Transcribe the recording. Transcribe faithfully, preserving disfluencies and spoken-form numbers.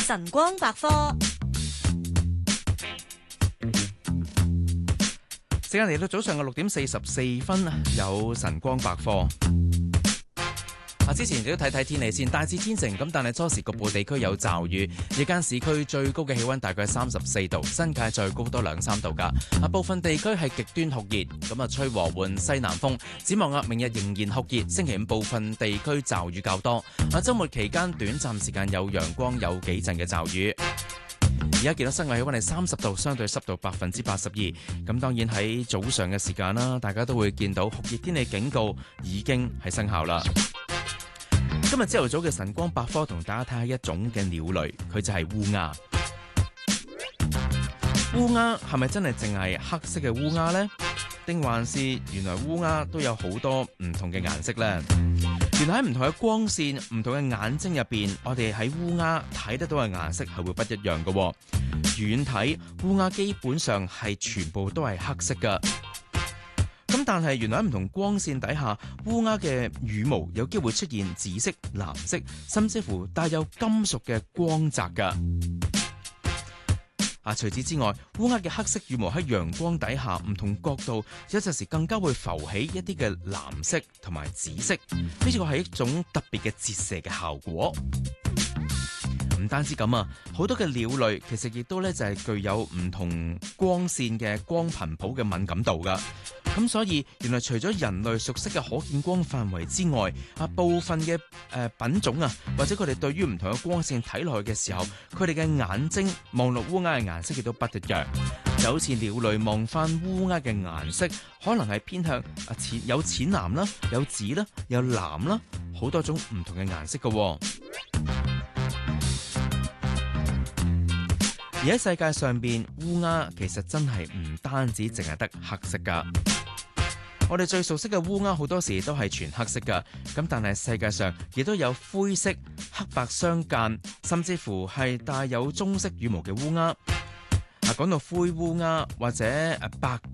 晨光百科。 時間嚟到早上嘅六點四十四分，有晨光百科。啊，之前亦都睇睇天氣先，大致天晴咁，但係初時局部地區有驟雨。夜間市區最高嘅氣溫大概三十四度，新界再高多兩三度㗎。啊，部分地區係極端酷熱，咁啊吹和緩西南風。展望啊，明日仍然酷熱，星期五部分地區驟雨較多。啊，週末期間短暫時間有陽光，有幾陣嘅驟雨。而家見到室外氣溫係三十度，相對濕度百分之八十二。咁當然喺早上嘅時間啦，大家都會見到酷熱天氣警告已經係生效啦。今日朝頭早嘅晨光百科同大家睇下一種嘅鳥類，佢就係烏鴉。烏鴉係咪真係淨係黑色嘅烏鴉呢？定還是原來烏鴉都有好多唔同嘅顏色呢？原來喺唔同嘅光線、唔同嘅眼睛入邊，我哋喺烏鴉睇得到嘅顏色係會不一樣嘅。遠睇烏鴉基本上係全部都係黑色㗎。咁但係原來喺唔同光線底下，烏鴉嘅羽毛有機會出現紫色、藍色，甚至乎帶有金屬嘅光澤㗎。啊，除此之外，烏鴉嘅黑色羽毛喺陽光底下唔同角度，有陣時更加會浮起一啲嘅藍色同埋紫色，呢個係一種特別嘅折射嘅效果。唔單止咁啊，好多嘅鳥類其實亦都咧就係具有唔同光線嘅光頻譜嘅敏感度噶。咁所以原來除咗人類熟悉嘅可見光範圍之外，啊部分嘅誒、呃、品種啊，或者佢哋對於唔同嘅光線睇落去嘅時候，佢哋嘅眼睛望落烏鴉嘅顏色亦都不一樣。就好似鳥類望翻烏鴉嘅顏色，可能係偏向啊淺有淺藍啦，有紫啦，有藍啦，好多種唔同嘅顏色噶。而喺世界上邊，烏鴉其實真係唔單止淨係得黑色噶。我哋最熟悉嘅烏鴉好多時都係全黑色噶，咁但係世界上亦都有灰色、黑白相間，甚至乎係帶有棕色羽毛嘅烏鴉。啊，講到灰烏鴉或者誒白